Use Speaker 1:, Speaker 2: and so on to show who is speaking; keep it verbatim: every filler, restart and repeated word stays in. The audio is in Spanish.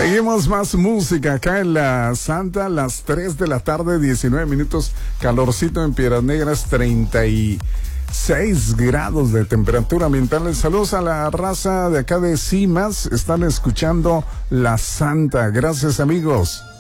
Speaker 1: Seguimos más música acá en la Santa, las tres de la tarde, diecinueve minutos, calorcito en Piedras Negras, treinta y seis grados de temperatura ambiental. Saludos a la raza de acá de Cimas, están escuchando la Santa. Gracias, amigos.